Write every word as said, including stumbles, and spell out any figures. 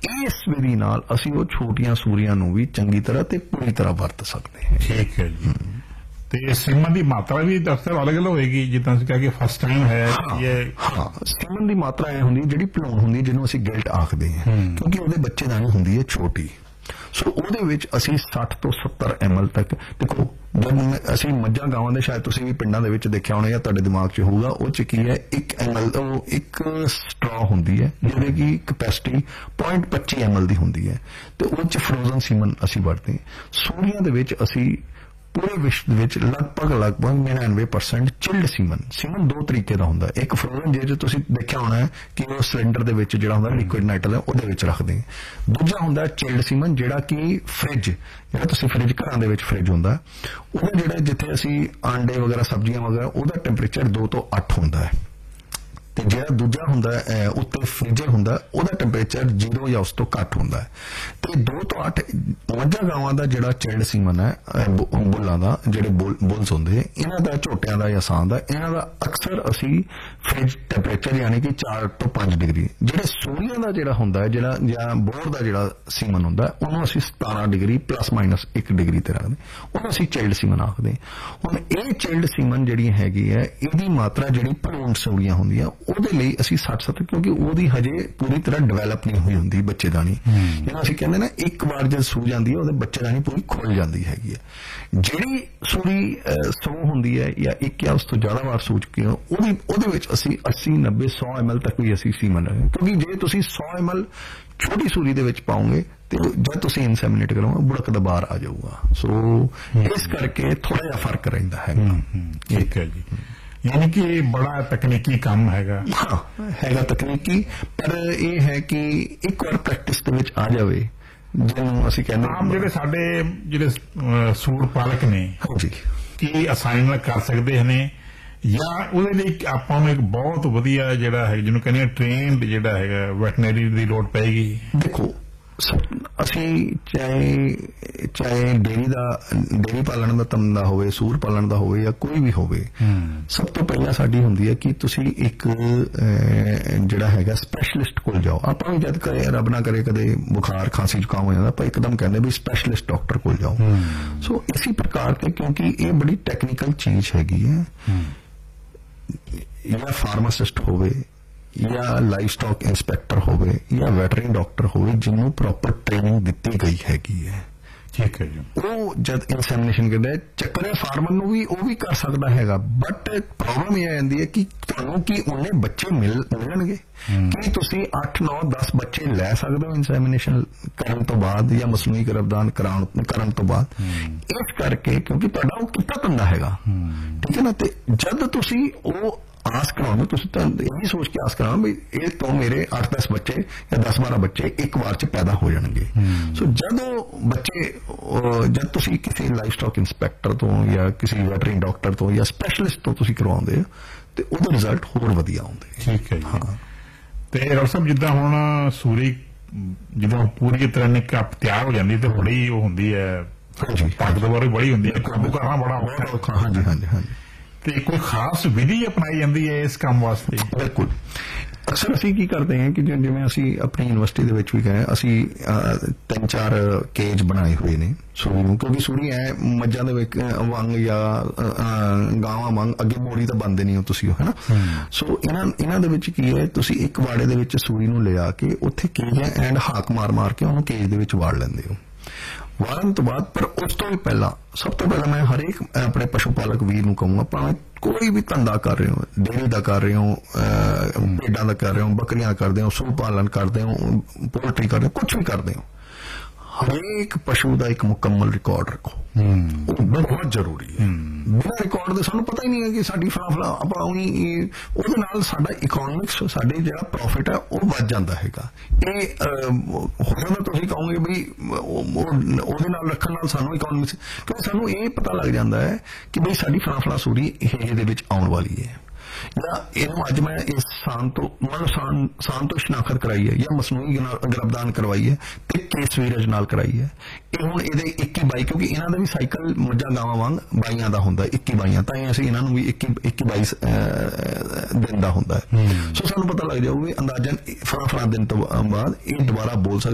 ਇਸ ਵਿਧੀ ਨਾਲ ਅਸੀਂ ਉਹ ਛੋਟੀਆਂ ਸੂਰੀਆਂ ਨੂੰ ਵੀ ਚੰਗੀ ਤਰ੍ਹਾਂ ਤੇ ਪੂਰੀ ਤਰ੍ਹਾਂ ਵਰਤ ਸਕਦੇ ਹਾਂ। ਠੀਕ ਹੈ ਜੀ। ਤੇ ਸੀਮਨ ਦੀ ਮਾਤਰਾ ਵੀ ਡਾਕਟਰ ਅਲੱਗ ਅਲੱਗ ਹੋਏਗੀ, ਜਿੱਦਾਂ ਤੁਸੀਂ ਕਿਹਾ ਕਿ ਫਸਟ ਟਾਈਮ ਹੈ ਇਹ? ਹਾਂ, ਸੀਮਨ ਦੀ ਮਾਤਰਾ ਇਹ ਹੁੰਦੀ ਜਿਹੜੀ ਭਲੂਣ ਹੁੰਦੀ ਜਿਹਨੂੰ ਅਸੀਂ ਗਿਲਟ ਆਖਦੇ ਹਾਂ, ਕਿਉਂਕਿ ਉਹਦੇ ਬੱਚੇਦਾਨੀ ਹੁੰਦੀ ਹੈ ਛੋਟੀ। ਸੋ ਉਹਦੇ ਵਿੱਚ ਅਸੀਂ ਸੱਠ ਤੋਂ ਸੱਤਰ ਐਮ ਐਲ ਤੱਕ, ਦੇਖੋ ਜਦ ਅਸੀਂ ਮੱਝਾਂ ਗਾਵਾਂ ਦੇ, ਸ਼ਾਇਦ ਤੁਸੀਂ ਵੀ ਪਿੰਡਾਂ ਦੇ ਵਿੱਚ ਦੇਖਿਆ ਹੋਣਾ ਜਾਂ ਤੁਹਾਡੇ ਦਿਮਾਗ 'ਚ ਹੋਊਗਾ, ਉਹ 'ਚ ਕੀ ਹੈ, ਇੱਕ ਐਮ ਐਲ ਉਹ ਇੱਕ ਸਟਰਾ ਹੁੰਦੀ ਹੈ ਜਿਹਦੇ ਕੀ ਕਪੈਸਿਟੀ ਪੁਆਇੰਟ ਪੱਚੀ ਐਮ ਐਲ ਦੀ ਹੁੰਦੀ ਹੈ, ਤੇ ਉਹ 'ਚ ਫਰੋਜ਼ਨ ਸੀਮਨ ਅਸੀਂ ਵਰਤਦੇ ਹਾਂ। ਸੂਰੀਆਂ ਦੇ ਵਿੱਚ ਅਸੀਂ ਪੂਰੇ ਵਿਸ਼ਵ ਦੇ ਵਿੱਚ ਲਗਭਗ ਲਗਭਗ ਨਿਨਆਨਵੇਂ ਪਰਸੈਂਟ ਚਿਲਡ ਸੀਮਨ, ਸੀਮਨ ਦੋ ਤਰੀਕੇ ਦਾ ਹੁੰਦਾ, ਇੱਕ ਫਰੋਜ਼ਨ ਜਿਹਦੇ ਤੁਸੀਂ ਦੇਖਿਆ ਹੋਣਾ ਹੈ ਕਿ ਉਹ ਸਿਲੰਡਰ ਦੇ ਵਿੱਚ ਜਿਹੜਾ ਹੁੰਦਾ ਲਿਕੁਇਡ ਨਾਈਟਲ ਹੈ ਉਹਦੇ ਵਿੱਚ ਰੱਖਦੇ, ਦੂਜਾ ਹੁੰਦਾ ਚਿਲਡ ਸੀਮਨ ਜਿਹੜਾ ਕਿ ਫ੍ਰਿਜ, ਜਿਹੜਾ ਤੁਸੀਂ ਫ੍ਰਿਜ ਘਰਾਂ ਦੇ ਵਿੱਚ ਫ੍ਰਿਜ ਹੁੰਦਾ ਉਹਦਾ ਜਿਹੜਾ ਜਿੱਥੇ ਅਸੀਂ ਆਂਡੇ ਵਗੈਰਾ ਸਬਜ਼ੀਆਂ ਵਗੈਰਾ ਉਹਦਾ ਟੈਂਪਰੇਚਰ ਦੋ ਤੋਂ ਅੱਠ ਹੁੰਦਾ ਹੈ, ਤੇ ਜਿਹੜਾ ਦੂਜਾ ਹੁੰਦਾ ਉੱਤੇ ਫ੍ਰੀਜ਼ਰ ਹੁੰਦਾ ਉਹਦਾ ਟੈਂਪਰੇਚਰ ਜ਼ੀਰੋ ਜਾਂ ਉਸ ਤੋਂ ਘੱਟ ਹੁੰਦਾ ਹੈ। ਤੇ ਦੋ ਤੋਂ ਅੱਠ ਮੱਝਾਂ ਗਾਵਾਂ ਦਾ ਜਿਹੜਾ ਚਿਲਡ ਸੀਮਨ ਹੈ, ਬੁੱਲਾਂ ਦਾ ਜਿਹੜੇ ਬੁੱਲਸ ਹੁੰਦੇ, ਇਹਨਾਂ ਦਾ ਝੋਟਿਆਂ ਦਾ ਜਾਂ ਸਾਂ ਦਾ, ਇਹਨਾਂ ਦਾ ਅਕਸਰ ਅਸੀਂ ਫ੍ਰਿਜ ਟੈਂਪਰੇਚਰ ਯਾਨੀ ਕਿ ਚਾਰ ਤੋਂ ਪੰਜ ਡਿਗਰੀ, ਜਿਹੜੇ ਸੂਰੀਆਂ ਦਾ ਜਿਹੜਾ ਹੁੰਦਾ ਹੈ ਜਿਹੜਾ ਜਾਂ ਬੋਰ ਦਾ ਜਿਹੜਾ ਸੀਮਨ ਹੁੰਦਾ ਉਹਨੂੰ ਅਸੀਂ ਸਤਾਰਾਂ ਡਿਗਰੀ ਪਲੱਸ ਮਾਈਨਸ ਇੱਕ ਡਿਗਰੀ ਤੇ ਰੱਖਦੇ, ਉਹਨੂੰ ਅਸੀਂ ਚਿਲਡ ਸੀਮਨ ਆਖਦੇ। ਹੁਣ ਇਹ ਚਿਲਡ ਸੀਮਨ ਜਿਹੜੀ ਹੈਗੀ ਹੈ ਇਹਦੀ ਮਾਤਰਾ ਜਿਹੜੀ ਭਲੂਣ ਸੂਰੀਆਂ ਹੁੰਦੀਆਂ ਉਹਦੇ ਲਈ ਅਸੀਂ ਸੱਠ ਸੱਤਰ, ਕਿਉਂਕਿ ਉਹਦੀ ਹਜੇ ਪੂਰੀ ਤਰ੍ਹਾਂ ਡਿਵੈਲਪ ਨਹੀਂ ਹੋਈ ਹੁੰਦੀ ਬੱਚੇਦਾਨੀ, ਜਿਹਨੂੰ ਅਸੀਂ ਕਹਿੰਦੇ ਨਾ ਇੱਕ ਵਾਰ ਜਦ ਸੂ ਜਾਂਦੀ ਹੈ ਉਹਦੇ ਬੱਚੇਦਾਨੀ ਪੂਰੀ ਖੁੱਲ ਜਾਂਦੀ ਹੈਗੀ ਹੈ। ਜਿਹੜੀ ਸੂਰੀ ਸੌ ਹੁੰਦੀ ਹੈ ਜਾਂ ਇੱਕ ਜਾਂ ਉਸ ਤੋਂ ਜ਼ਿਆਦਾ ਵਾਰ ਸੂ ਚੁੱਕੀ ਹੋ ਉਹਦੀ ਉਹਦੇ ਵਿੱਚ ਅਸੀਂ ਅੱਸੀ ਨੱਬੇ ਸੌ ਐਮ ਐਲ ਤੱਕ ਵੀ ਅਸੀਂ ਸੀਮਨ ਰੱਖਦੇ, ਕਿਉਂਕਿ ਜੇ ਤੁਸੀਂ ਸੌ ਐਮ ਐਲ ਛੋਟੀ ਸੂਰੀ ਦੇ ਵਿੱਚ ਪਾਓਗੇ ਤੇ ਜਦ ਤੁਸੀਂ ਇਨਸੈਮੀਨੇਟ ਕਰੋਗੇ ਬੁੜਕ ਦਾ ਬਾਹਰ ਆ ਜਾਊਗਾ। ਸੋ ਇਸ ਕਰਕੇ ਥੋੜਾ ਜਿਹਾ ਫਰਕ ਰਹਿੰਦਾ ਹੈ। ਠੀਕ ਹੈ ਜੀ, ਯਾਨੀ ਕਿ ਬੜਾ ਤਕਨੀਕੀ ਕੰਮ ਹੈਗਾ। ਹਾਂ ਹੈਗਾ ਤਕਨੀਕੀ, ਪਰ ਇਹ ਹੈ ਕਿ ਇੱਕ ਵਾਰ ਪ੍ਰੈਕਟਿਸ ਦੇ ਵਿੱਚ ਆ ਜਾਵੇ, ਜਿਹਨੂੰ ਅਸੀਂ ਕਹਿੰਦੇ ਆਮ ਜਿਹੜੇ ਸਾਡੇ ਜਿਹੜੇ ਸੂਰ ਪਾਲਕ ਨੇ ਹਾਂਜੀ ਕੀ ਆਸਾਨੀ ਨਾਲ ਕਰ ਸਕਦੇ ਨੇ, ਜਾਂ ਉਹਦੇ ਲਈ ਆਪਾਂ ਨੂੰ ਇੱਕ ਬਹੁਤ ਵਧੀਆ ਜਿਹੜਾ ਹੈ ਜਿਹਨੂੰ ਕਹਿੰਦੇ ਟ੍ਰੇਨਡ ਜਿਹੜਾ ਹੈਗਾ ਵੈਟਰਨਰੀ ਦੀ ਲੋੜ ਪਏਗੀ? ਦੇਖੋ ਅਸੀਂ ਚਾਹੇ ਚਾਹੇ ਡੇਰੀ ਦਾ ਡੇਰੀ ਪਾਲਣ ਦਾ ਧੰਦਾ ਹੋਵੇ, ਸੂਰ ਪਾਲਣ ਦਾ ਹੋਵੇ ਜਾਂ ਕੋਈ ਵੀ ਹੋਵੇ, ਸਭ ਤੋਂ ਪਹਿਲਾਂ ਸਾਡੀ ਹੁੰਦੀ ਹੈ ਕਿ ਤੁਸੀਂ ਇੱਕ ਜਿਹੜਾ ਹੈਗਾ ਸਪੈਸ਼ਲਿਸਟ ਕੋਲ ਜਾਓ। ਆਪਾਂ ਵੀ ਜਦ ਕਰੇ ਰੱਬ ਨਾ ਕਰੇ ਕਦੇ ਬੁਖਾਰ ਖਾਂਸੀ ਜ਼ੁਕਾਮ ਹੋ ਜਾਂਦਾ ਆਪਾਂ ਇੱਕਦਮ ਕਹਿੰਦੇ ਵੀ ਸਪੈਸ਼ਲਿਸਟ ਡਾਕਟਰ ਕੋਲ ਜਾਓ। ਸੋ ਇਸੇ ਪ੍ਰਕਾਰ ਤੇ ਕਿਉਂਕਿ ਇਹ ਬੜੀ ਟੈਕਨੀਕਲ ਚੀਜ਼ ਹੈਗੀ ਹੈ, ਜਾਂ ਫਾਰਮਾਸਿਸਟ ਹੋਵੇ ਜਾਂ ਲਾਈਵ ਸਟਾਕ ਇੰਸਪੈਕਟਰ ਹੋਵੇ ਜਾਂ ਵੈਟਰਨਰੀ ਡਾਕਟਰ ਹੋਵੇ ਜਿਹਨੂੰ ਪ੍ਰੋਪਰ ਟ੍ਰੇਨਿੰਗ ਦਿੱਤੀ ਗਈ ਹੈਗੀ ਹੈ। ਠੀਕ ਹੈ ਜੀ। ਉਹ ਜਦ ਇਨਸੈਮੀਨੇਸ਼ਨ ਕਰਦਾ ਚੱਕਰ ਫਾਰਮਰ ਨੂੰ ਵੀ ਉਹ ਵੀ ਕਰ ਸਕਦਾ ਹੈਗਾ, ਬਟ ਪ੍ਰੋਬਲਮ ਇਹ ਆਉਂਦੀ ਹੈ ਕਿ ਤੁਹਾਨੂੰ ਕੀ ਉਹਨੇ ਬੱਚੇ ਮਿਲ ਮਿਲਣਗੇ ਕੀ ਤੁਸੀਂ ਅੱਠ ਨੌ ਦਸ ਬੱਚੇ ਲੈ ਸਕਦੇ ਹੋ ਇਨਸੈਮੀਨੇਸ਼ਨ ਕਰਨ ਤੋਂ ਬਾਅਦ ਜਾਂ ਮਸਨੂਈ ਗਰਭਦਾਨ ਕਰਾਉਣ ਕਰਨ ਤੋਂ ਬਾਅਦ? ਇਸ ਕਰਕੇ ਕਿਉਂਕਿ ਤੁਹਾਡਾ ਉਹ ਕਿੱਤਾ ਧੰਦਾ ਹੈਗਾ, ਠੀਕ ਹੈ ਨਾ, ਤੇ ਜਦ ਤੁਸੀਂ ਉਹ ਆਸ ਕਰਾਉਣਾ ਤੁਸੀਂ ਤਾਂ ਇਹੀ ਸੋਚ ਕੇ ਆਸ ਕਰਾਉਣਾ ਵੀ ਇਹ ਤੋਂ ਮੇਰੇ ਅੱਠ ਦਸ ਬੱਚੇ ਜਾਂ ਦਸ ਬਾਰਾਂ ਬੱਚੇ ਇੱਕ ਵਾਰ ਚ ਪੈਦਾ ਹੋ ਜਾਣਗੇ। ਸੋ ਜਦੋਂ ਬੱਚੇ ਜਦ ਤੁਸੀਂ ਕਿਸੇ ਲਾਈਵ ਸਟਾਕ ਇੰਸਪੈਕਟਰ ਤੋਂ ਜਾਂ ਕਿਸੇ ਵੈਟਰਨਰੀ ਡਾਕਟਰ ਤੋਂ ਜਾਂ ਸਪੈਸ਼ਲਿਸਟ ਤੋਂ ਤੁਸੀਂ ਕਰਵਾਉਂਦੇ ਹੋ ਤੇ ਉਹਦੇ ਰਿਜ਼ਲਟ ਹੋਰ ਵਧੀਆ ਆਉਂਦੇ। ਠੀਕ ਹੈ ਜੀ। ਤੇ ਡਾਕਟਰ ਸਾਹਿਬ ਜਿੱਦਾਂ ਹੁਣ ਸੂਰੀ ਜਦੋਂ ਪੂਰੀ ਤਰ੍ਹਾਂ ਨਿੱਕਾ ਤਿਆਰ ਹੋ ਜਾਂਦੀ ਤੇ ਬੜੀ ਉਹ ਹੁੰਦੀ ਹੈ, ਤਾਕਤਵਰ ਬੜੀ ਹੁੰਦੀ ਹੈ, ਕਾਬੂ ਕਰਨਾ ਬੜਾ ਔਖਾ। ਹਾਂਜੀ ਹਾਂਜੀ ਹਾਂਜੀ। ਤੇ ਕੋਈ ਖਾਸ ਵਿਧੀ ਅਪਣਾਈ ਜਾਂਦੀ ਹੈ ਇਸ ਕੰਮ ਵਾਸਤੇ? ਬਿਲਕੁਲ। ਅਕਸਰ ਅਸੀਂ ਕੀ ਕਰਦੇ ਹਾਂ ਕਿ ਜਿਵੇਂ ਅਸੀਂ ਆਪਣੀ ਯੂਨੀਵਰਸਿਟੀ ਦੇ ਵਿੱਚ ਵੀ ਗਏ, ਅਸੀਂ ਤਿੰਨ ਚਾਰ ਕੇਜ ਬਣਾਏ ਹੋਏ ਨੇ ਸੂਰੀ ਨੂੰ, ਕਿਉਂਕਿ ਸੂਰੀ ਐ ਮੱਝਾਂ ਦੇ ਵਿੱਚ ਵਾਂਗ ਜਾਂ ਗਾਵਾਂ ਵਾਂਗ ਅੱਗੇ ਮੋੜੀ ਤਾਂ ਬੰਦੇ ਨਹੀਂ ਹੋ ਤੁਸੀਂ, ਹੈ ਨਾ। ਸੋ ਇਹਨਾਂ ਇਹਨਾਂ ਦੇ ਵਿੱਚ ਕੀ ਹੈ, ਤੁਸੀਂ ਇੱਕ ਵਾੜੇ ਦੇ ਵਿੱਚ ਸੂਰੀ ਨੂੰ ਲਿਆ ਕੇ ਉੱਥੇ ਕੇਜ ਹੈ ਐਂਡ ਹਾਕ ਮਾਰ ਮਾਰ ਕੇ ਉਹਨੂੰ ਕੇਜ ਦੇ ਵਿੱਚ ਵਾੜ ਲੈਂਦੇ ਹੋ। ਵਾੜਨ ਤੋਂ ਬਾਅਦ ਪਰ ਉਸ ਤੋਂ ਵੀ ਪਹਿਲਾਂ ਸਭ ਤੋਂ ਪਹਿਲਾਂ ਮੈਂ ਹਰੇਕ ਆਪਣੇ ਪਸ਼ੂ ਪਾਲਕ ਵੀਰ ਨੂੰ ਕਹੂੰਗਾ, ਭਾਵੇਂ ਕੋਈ ਵੀ ਧੰਦਾ ਕਰ ਰਹੇ ਹੋ, ਡੇਅਰੀ ਦਾ ਕਰ ਰਹੇ ਹੋ, ਭੇਡਾਂ ਦਾ ਕਰ ਰਹੇ ਹੋ, ਬੱਕਰੀਆਂ ਦਾ ਕਰਦੇ ਹੋ, ਸੂ ਪਾਲਣ ਕਰਦੇ ਹੋ, ਪੋਲਟਰੀ ਕਰਦੇ ਹੋ, ਕੁਛ ਵੀ ਕਰਦੇ ਹੋ, ਹਰੇਕ ਪਸ਼ੂ ਦਾ ਇੱਕ ਮੁਕੰਮਲ ਰਿਕਾਰਡ ਰੱਖੋ। ਉਹ ਬਹੁਤ ਜ਼ਰੂਰੀ ਹੈ। ਬਿਨਾਂ ਰਿਕਾਰਡ ਦੇ ਸਾਨੂੰ ਪਤਾ ਹੀ ਨਹੀਂ ਹੈ ਕਿ ਸਾਡੀ ਫਲਾ ਫਲਾ ਆਪਾਂ ਉਹਦੇ ਨਾਲ ਸਾਡਾ ਇਕਨੋਮਿਕਸ, ਸਾਡੇ ਜਿਹੜਾ ਪ੍ਰੋਫਿਟ ਹੈ ਉਹ ਵੱਧ ਜਾਂਦਾ ਹੈਗਾ। ਇਹ ਹੋ ਜਾਂਦਾ ਤੁਸੀਂ ਕਹੋਗੇ ਵੀ ਉਹਦੇ ਨਾਲ ਰੱਖਣ ਨਾਲ ਸਾਨੂੰ ਇਕਨੋਮਿਕਸ, ਕਿਉਂਕਿ ਸਾਨੂੰ ਇਹ ਪਤਾ ਲੱਗ ਜਾਂਦਾ ਹੈ ਕਿ ਬਈ ਸਾਡੀ ਫਲਾ ਫਲਾ ਸੂਰੀ ਇਹ ਦੇ ਵਿੱਚ ਆਉਣ ਵਾਲੀ ਹੈ, ਜਾਂ ਇਹਨੂੰ ਅੱਜ ਮੈਂ ਇਸ ਸਾਨ ਤੋਂ ਮਤਲਬ ਸਾਨ ਸਾਨ ਤੋਂ ਸ਼ਨਾਖਤ ਕਰਾਈ ਹੈ ਜਾਂ ਮਸਨੂਈ ਗਰਭਦਾਨ ਕਰਵਾਈ ਹੈ ਤੇ ਕੇਸ ਵੀਰਜ ਨਾਲ ਕਰਾਈ ਹੈ। ਇਹ ਹੁਣ ਇਹਦੇ ਇੱਕੀ ਬਾਈ, ਕਿਉਂਕਿ ਇਹਨਾਂ ਦਾ ਵੀ ਸਾਈਕਲ ਮੱਝਾਂ ਗਾਵਾਂ ਵਾਂਗ ਬਾਈਆਂ ਦਾ ਹੁੰਦਾ, ਇੱਕੀ ਬਾਈਆਂ, ਤਾਂ ਹੀ ਅਸੀਂ ਇਹਨਾਂ ਨੂੰ ਵੀ ਇੱਕੀ ਇੱਕੀ ਬਾਈ ਦਿਨ ਦਾ ਹੁੰਦਾ ਹੈ। ਸੋ ਸਾਨੂੰ ਪਤਾ ਲੱਗ ਜਾਊਗਾ ਅੰਦਾਜ਼ਨ ਫਲਾ ਫਲਾ ਦਿਨ ਤੋਂ ਬਾਅਦ ਇਹ ਦੁਬਾਰਾ ਬੋਲ ਸਕਦੇ।